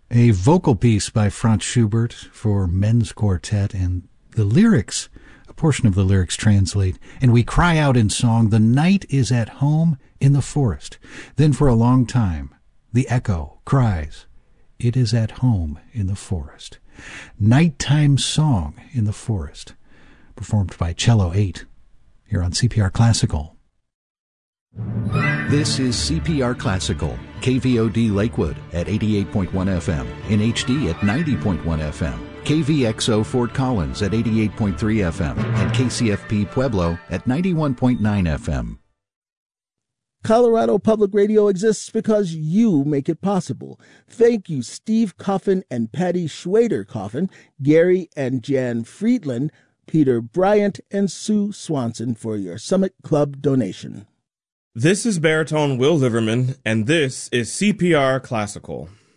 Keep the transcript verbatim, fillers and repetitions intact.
A vocal piece by Franz Schubert for men's quartet, and the lyrics, a portion of the lyrics translate, and we cry out in song, the night is at home in the forest. Then for a long time, the echo cries, it is at home in the forest. Nighttime song in the forest, performed by Cello eight, here on C P R Classical. This is C P R Classical, K V O D Lakewood at eighty-eight point one F M, in H D at ninety point one F M, K V X O Fort Collins at eighty-eight point three F M, and K C F P Pueblo at ninety-one point nine F M. Colorado Public Radio exists because you make it possible. Thank you, Steve Coffin and Patty Schwader Coffin, Gary and Jan Friedland, Peter Bryant, and Sue Swanson for your Summit Club donation. This is baritone Will Liverman, and this is C P R Classical.